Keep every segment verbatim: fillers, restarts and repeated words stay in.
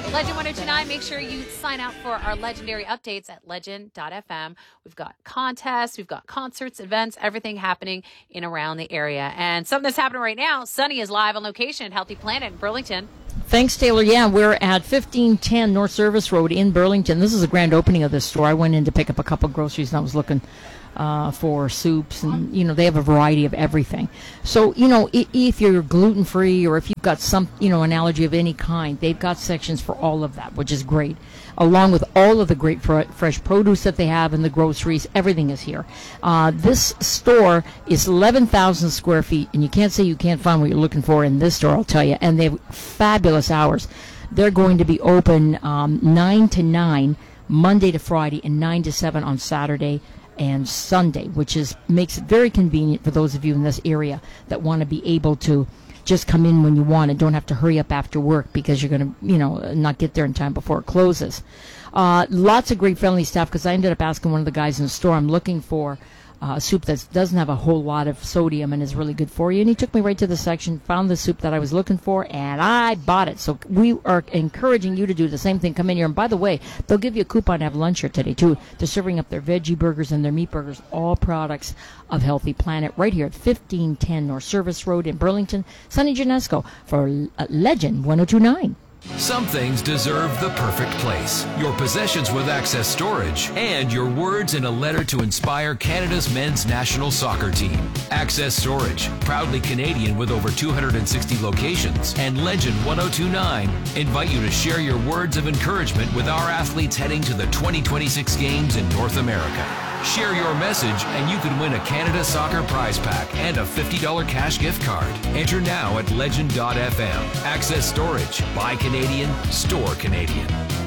Legend one oh two nine, make sure you sign out for our legendary updates at legend dot f m. We've got contests, we've got concerts, events, everything happening in around the area. And something that's happening right now, Sunny is live on location at Healthy Planet in Burlington. Thanks, Taylor. Yeah, we're at fifteen ten North Service Road in Burlington. This is a grand opening of this store. I went in to pick up a couple of groceries, and I was looking uh, for soups, and, you know, they have a variety of everything. So, you know, if, if you're gluten-free or if you've got some, you know, an allergy of any kind, they've got sections for all of that, which is great. Along with all of the great fr- fresh produce that they have and the groceries, everything is here. Uh, this store is eleven thousand square feet, and you can't say you can't find what you're looking for in this store, I'll tell you. And they have fabulous hours. They're going to be open um, nine to nine, Monday to Friday, and nine to seven on Saturday and Sunday, which is makes it very convenient for those of you in this area that want to be able to just come in when you want and don't have to hurry up after work because you're going to, you know, not get there in time before it closes. Uh, lots of great friendly staff, because I ended up asking one of the guys in the store, I'm looking for uh, soup that doesn't have a whole lot of sodium and is really good for you. And he took me right to the section, found the soup that I was looking for, and I bought it. So we are encouraging you to do the same thing. Come in here. And by the way, they'll give you a coupon to have lunch here today, too. They're serving up their veggie burgers and their meat burgers, all products of Healthy Planet, right here at fifteen ten North Service Road in Burlington. Sonny Janesco for uh, Legend one oh two nine. Some things deserve the perfect place. Your possessions with Access Storage and your words in a letter to inspire Canada's men's national soccer team. Access Storage, proudly Canadian with over two hundred sixty locations, and Legend one oh two nine invite you to share your words of encouragement with our athletes heading to the twenty twenty-six games in North America. Share your message and you could win a Canada Soccer prize pack and a fifty dollars cash gift card. Enter now at legend dot f m. Access Storage. Buy Canadian. Store Canadian.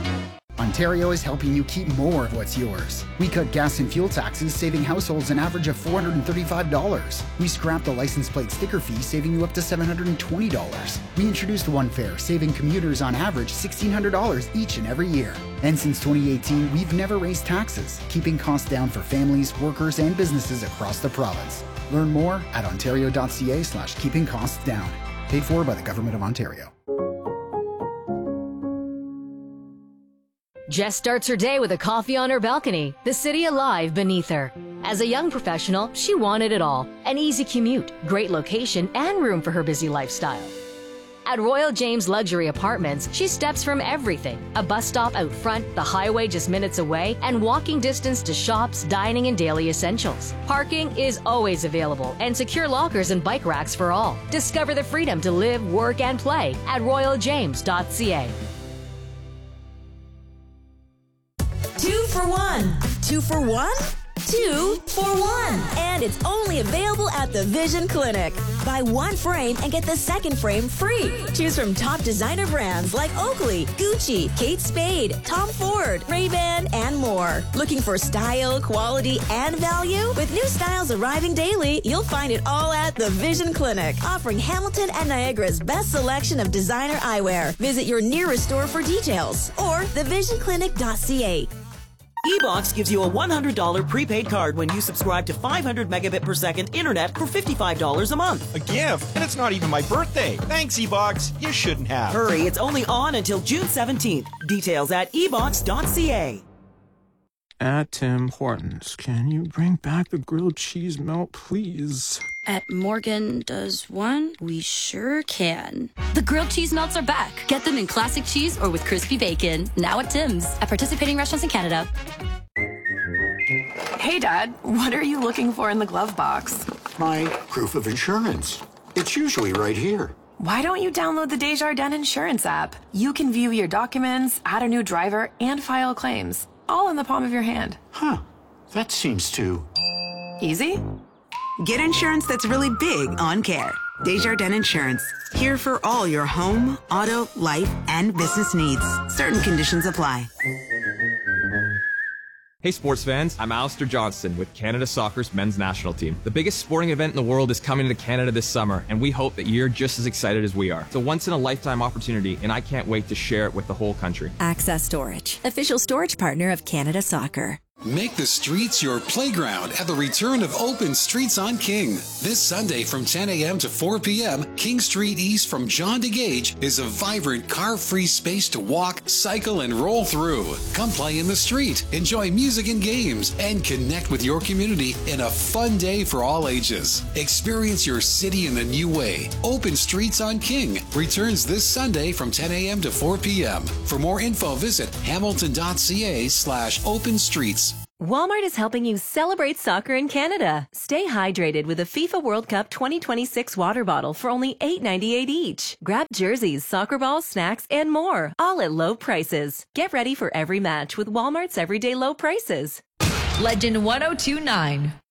Ontario is helping you keep more of what's yours. We cut gas and fuel taxes, saving households an average of four hundred thirty-five dollars. We scrapped the license plate sticker fee, saving you up to seven hundred twenty dollars. We introduced One Fare, saving commuters on average sixteen hundred dollars each and every year. And since twenty eighteen, we've never raised taxes, keeping costs down for families, workers, and businesses across the province. Learn more at ontario dot c a slash keeping costs down. Paid for by the Government of Ontario. Jess starts her day with a coffee on her balcony, the city alive beneath her. As a young professional, she wanted it all. An easy commute, great location, and room for her busy lifestyle. At Royal James Luxury Apartments, she steps from everything. A bus stop out front, the highway just minutes away, and walking distance to shops, dining, and daily essentials. Parking is always available, and secure lockers and bike racks for all. Discover the freedom to live, work, and play at royal james dot c a. Two for one. Two for one? Two for one. And it's only available at the Vision Clinic. Buy one frame and get the second frame free. Choose from top designer brands like Oakley, Gucci, Kate Spade, Tom Ford, Ray-Ban, and more. Looking for style, quality, and value? With new styles arriving daily, you'll find it all at the Vision Clinic, offering Hamilton and Niagara's best selection of designer eyewear. Visit your nearest store for details or the vision clinic dot c a. eBox gives you a one hundred dollars prepaid card when you subscribe to five hundred megabit per second internet for fifty-five dollars a month. A gift? And it's not even my birthday. Thanks, eBox. You shouldn't have. Hurry, it's only on until June seventeenth. Details at e box dot c a. At Tim Hortons, can you bring back the grilled cheese melt, please? At Morgan Does One, we sure can. The grilled cheese melts are back. Get them in classic cheese or with crispy bacon. Now at Tim's. At participating restaurants in Canada. Hey, Dad. What are you looking for in the glove box? My proof of insurance. It's usually right here. Why don't you download the Desjardins Insurance app? You can view your documents, add a new driver, and file claims. All in the palm of your hand. Huh. That seems too... easy? Get insurance that's really big on care. Desjardins Insurance. Here for all your home, auto, life, and business needs. Certain conditions apply. Hey sports fans, I'm Alistair Johnston with Canada Soccer's men's national team. The biggest sporting event in the world is coming to Canada this summer, and we hope that you're just as excited as we are. It's a once-in-a-lifetime opportunity, and I can't wait to share it with the whole country. Access Storage, official storage partner of Canada Soccer. Make the streets your playground at the return of Open Streets on King. This Sunday from ten a.m. to four p.m., King Street East from John to Gage is a vibrant car-free space to walk, cycle, and roll through. Come play in the street, enjoy music and games, and connect with your community in a fun day for all ages. Experience your city in a new way. Open Streets on King returns this Sunday from ten a.m. to four p.m. For more info, visit hamilton.ca slash open streets. Walmart is helping you celebrate soccer in Canada. Stay hydrated with a FIFA World Cup twenty twenty-six water bottle for only eight ninety-eight each. Grab jerseys, soccer balls, snacks, and more, all at low prices. Get ready for every match with Walmart's everyday low prices. Legend one oh two point nine.